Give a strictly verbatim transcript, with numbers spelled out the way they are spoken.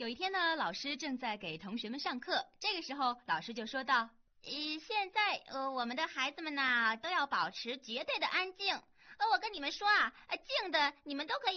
有一天呢，老师正在给同学们上课，这个时候老师就说道： 呃，现在呃，我们的孩子们呢都要保持绝对的安静。呃，我跟你们说啊，呃，静的你们都可以